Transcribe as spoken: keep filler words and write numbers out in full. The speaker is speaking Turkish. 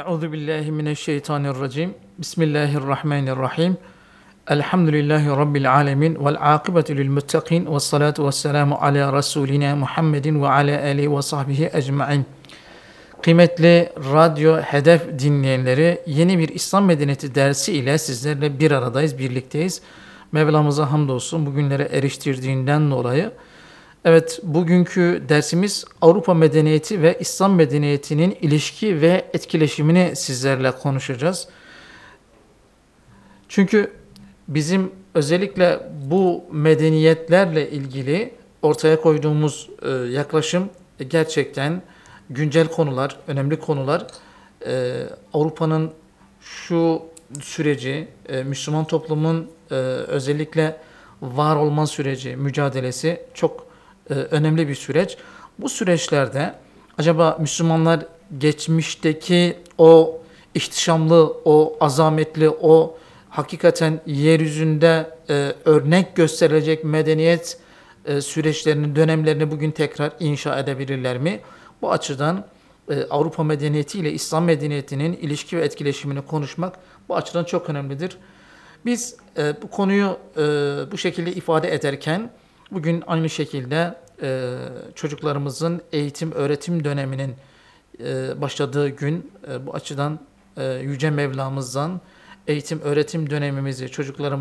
Euzu billahi mineşşeytanirracim. Bismillahirrahmanirrahim. Elhamdülillahi rabbil alamin vel akibetu lil muttaqin ve salatu vesselamu ala rasulina Muhammedin ve ala alihi ve sahbihi ecmaîn. Kıymetli Radyo Hedef dinleyenleri, yeni bir İslam Medeniyeti dersi ile sizlerle bir aradayız, birlikteyiz. Mevlamıza hamdolsun bugünlere eriştirdiğinden dolayı. Evet, bugünkü dersimiz Avrupa medeniyeti ve İslam medeniyetinin ilişki ve etkileşimini sizlerle konuşacağız. Çünkü bizim özellikle bu medeniyetlerle ilgili ortaya koyduğumuz e, yaklaşım e, gerçekten güncel konular, önemli konular. E, Avrupa'nın şu süreci, e, Müslüman toplumun e, özellikle var olma süreci, mücadelesi çok e, önemli bir süreç. Bu süreçlerde acaba Müslümanlar geçmişteki o ihtişamlı, o azametli, o hakikaten yeryüzünde e, örnek gösterilecek medeniyet e, süreçlerini, dönemlerini bugün tekrar inşa edebilirler mi? Bu açıdan e, Avrupa medeniyeti ile İslam medeniyetinin ilişki ve etkileşimini konuşmak bu açıdan çok önemlidir. Biz e, bu konuyu e, bu şekilde ifade ederken bugün aynı şekilde e, çocuklarımızın eğitim öğretim döneminin e, başladığı gün e, bu açıdan e, Yüce Mevlamızdan eğitim öğretim dönemimizi çocuklarımızın